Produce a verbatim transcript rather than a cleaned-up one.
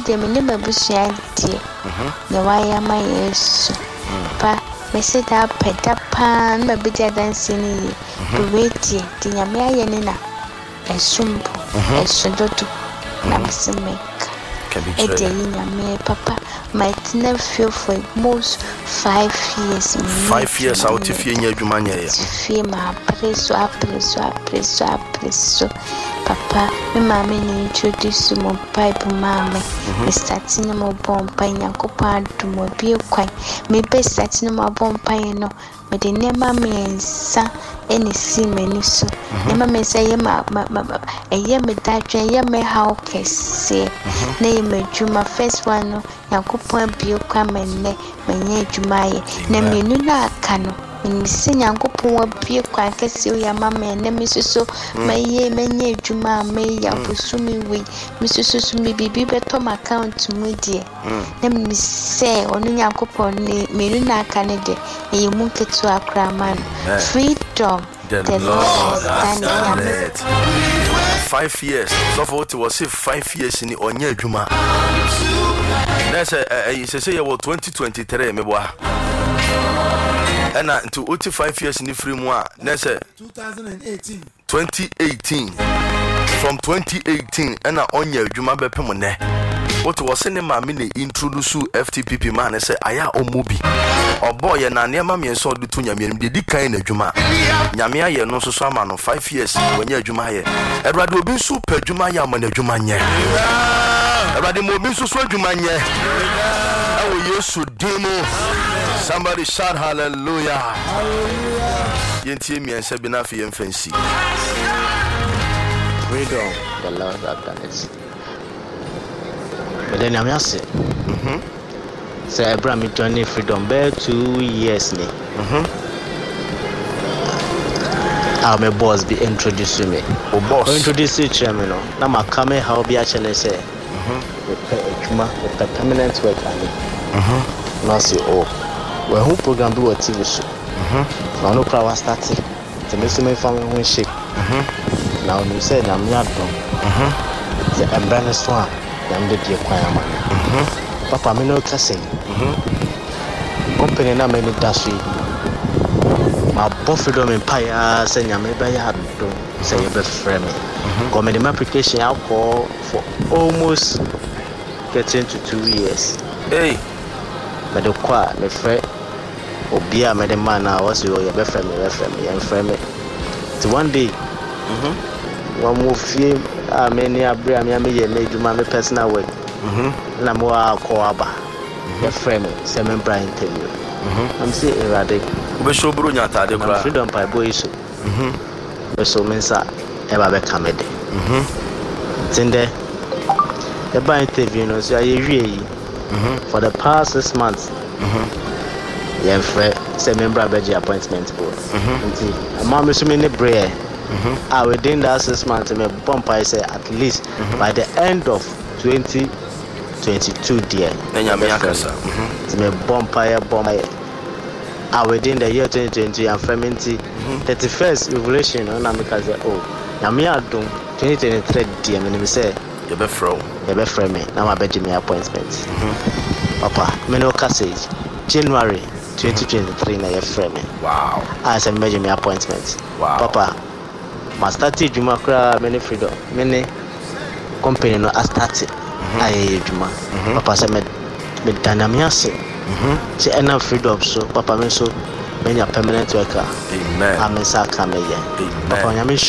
de me name busua die na waya ma yesu pa me se da peda pan ma bi da dance ni we die di nyame aye ni na esumpo esododo na msemeka e de nyame papa might never feel for most five years five years out if you adwuma nya ya fie ma preso apreso apreso apreso papa me mama ni introduce mo pipe mama me starting mo bompa nyakopa adumo bi kwan me be starting mo bompa no me de nema me ensa eni si meni so nema me say ye ma eye me dadwe ye me how kese na ye me dwuma first one no nyakopa bi kwan me ne menye dwuma ye na me nu na aka no me se nyakopa bi kwan kese o ya mama ne me so meye menye dwuma me ya busumi we me so me bibi beto my account mu die na me se onu nyakopa ne me nu na aka ne de ye mu ketu akra man freedom the, the Lord has done it. Five years. So for it was five years in the onye adwuma. That's a you say you were twenty twenty-three me boa. And to eighty five years in the free moi. That's a twenty eighteen. twenty eighteen. From twenty eighteen and onye adwuma be pemone. What was in my mini introduce F T P P man say aya omobi. O boy na niam me so do to nyame de dikan na adwuma. Nyame aye no so so ama no five years when ye adwuma ye. Erade obi so pa adwuma ya ma na adwuma nye. Erade mo obi so so adwuma nye. Awo Yesu demo. Somebody shout hallelujah. Hallelujah. Yentie mi ense bi na fi yemfansi. Freedom, the Lord has done it. But then I'm just mhm. So I brought me to freedom bear two years ni. Mhm. I'm a boss be introduced to me. Oh boss. Introduce you to me no. Na ma come how be actually say. Mhm. The the permanent work ani. Mhm. Now say oh. We who program do a T V show. Mhm. Now no power starting. The me so me family who shake. Mhm. Now you say na me adom. Mhm. The embarrassed one. I'm the dear choir man. Mhm. Papa me no kase. Mhm. Company na me ni dashi. My freedom empire say nyame be ya do say you be frame me. Go me the application I call for almost getting to two years. Hey. Me the choir me frame obi a me the man na was you be frame me be frame me and frame me. So one day mhm one more few ah many abri am me ye me djuma me personal work mhm na mo a call aba the frame say me bra interview mhm am say erade we show bro nya tade kra freedom pai boy so mhm we so mensa e ba be kamede mhm tinde the ba interview no so aye wie yi mhm for the past six months mhm yeah frame say me bra be appointment board mhm nti ama me so me ne prayer. Mhm. Ah, within that six months, me bump I say at least mm-hmm. by the end of twenty twenty-two, dear. Then you make us. Mhm. Me bump I bump I. Ah, within the year twenty twenty, I'm fermenting. thirty-first revolution. On America say, oh, now me I do twenty twenty-three, dear. Me me say, you be fro. You be fro me. Now I bet me appointment. Mhm. Papa, me no passage. January twenty twenty-three, na you frame me. Wow. I say me me appointment. Wow. Papa. Ma started juma kra many freedom many company no I started aye juma papa say me me dynamics mhm say enough freedom so papa me so many permanent worker amen amen sa come here papa nyame